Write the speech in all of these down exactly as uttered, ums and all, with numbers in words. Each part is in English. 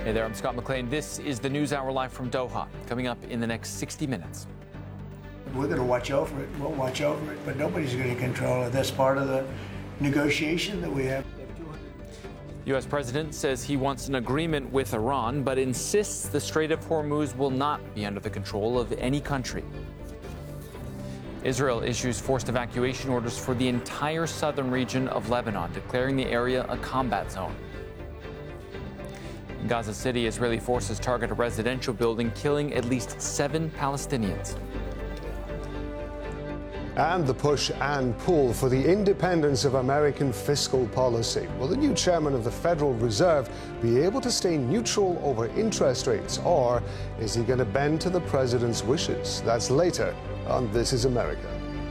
Hey there, I'm Scott McLean. This is the News Hour live from Doha. Coming up in the next sixty minutes. We're going to watch over it. We'll watch over it, but nobody's going to control it. That's part of the negotiation that we have. U S President says he wants an agreement with Iran, but insists the Strait of Hormuz will not be under the control of any country. Israel issues forced evacuation orders for the entire southern region of Lebanon, declaring the area a combat zone. In Gaza City, Israeli forces target a residential building, killing at least seven Palestinians. And the push and pull for the independence of American fiscal policy. Will the new chairman of the Federal Reserve be able to stay neutral over interest rates, or is he going to bend to the president's wishes? That's later on This Is America.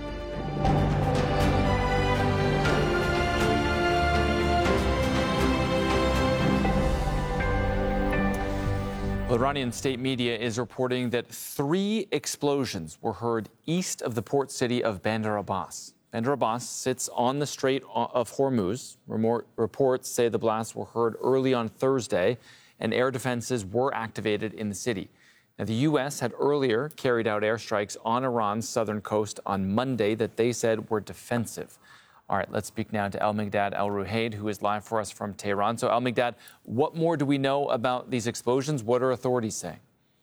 Iranian state media is reporting that three explosions were heard east of the port city of Bandar Abbas. Bandar Abbas sits on the Strait of Hormuz. Reports say the blasts were heard early on Thursday, and air defenses were activated in the city. Now, the U S had earlier carried out airstrikes on Iran's southern coast on Monday that they said were defensive. All right, let's speak now to El-Migdad El-Ruhaid, who is live for us from Tehran. So, El-Migdad, what more do we know about these explosions? What are authorities saying?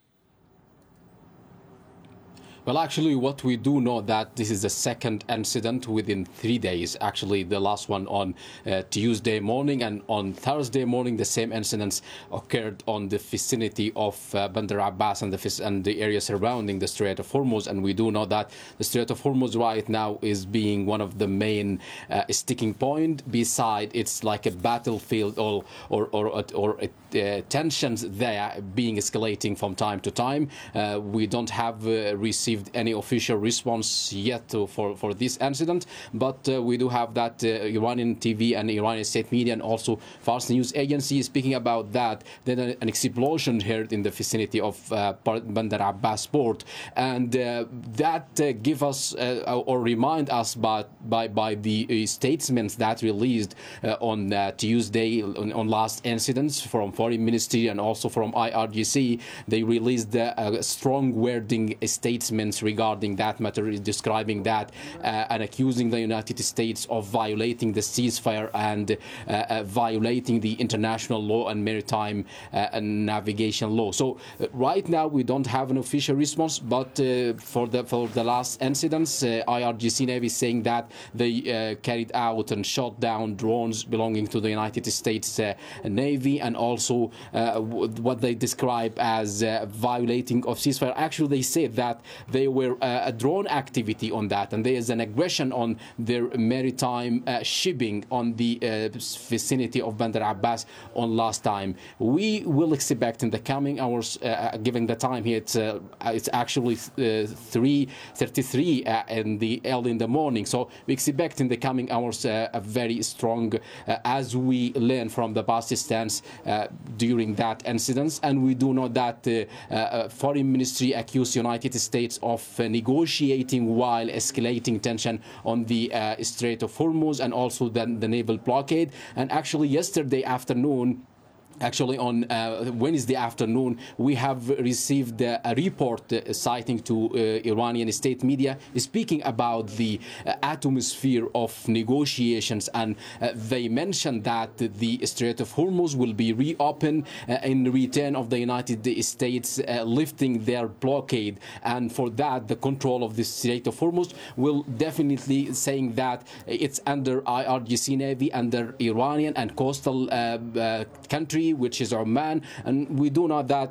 Well, actually, what we do know that this is the second incident within three days. Actually, the last one on uh, Tuesday morning, and on Thursday morning, the same incidents occurred on the vicinity of uh, Bandar Abbas and the, and the area surrounding the Strait of Hormuz. And we do know that the Strait of Hormuz right now is being one of the main uh, sticking point. Beside, it's like a battlefield, or or or, or uh, tensions there being escalating from time to time. Uh, we don't have uh, received any official response yet to, for, for this incident, but uh, we do have that uh, Iranian T V and Iranian state media and also Fars News Agency speaking about that. Then an explosion heard in the vicinity of uh, Bandar Abbas port, and uh, that uh, give us uh, or remind us by by, by the uh, statements that released uh, on uh, Tuesday on, on last incidents from Foreign Ministry and also from I R G C. They released uh, a strong wording statement regarding that matter, describing that uh, and accusing the United States of violating the ceasefire and uh, uh, violating the international law and maritime uh, and navigation law. So uh, right now we don't have an official response, but uh, for the for the last incidents, uh, I R G C Navy is saying that they uh, carried out and shot down drones belonging to the United States uh, Navy, and also uh, what they describe as uh, violating of ceasefire. Actually, they said that they were uh, a drone activity on that, and there is an aggression on their maritime uh, shipping on the uh, vicinity of Bandar Abbas on last time. We will expect in the coming hours, uh, given the time here, it's, uh, it's actually uh, three thirty-three uh, in the early in the morning. So we expect in the coming hours uh, a very strong, uh, as we learn from the past stance uh, during that incident, and we do know that uh, uh, Foreign Ministry accused United States of uh, negotiating while escalating tension on the uh, Strait of Hormuz and also the, the naval blockade. And actually yesterday afternoon, Actually, on uh, Wednesday afternoon, we have received uh, a report uh, citing to uh, Iranian state media speaking about the uh, atmosphere of negotiations, and uh, they mentioned that the Strait of Hormuz will be reopened uh, in return of the United States uh, lifting their blockade, and for that the control of the Strait of Hormuz will definitely saying that it's under I R G C Navy, under Iranian and coastal uh, uh, country, which is Oman, and we do know that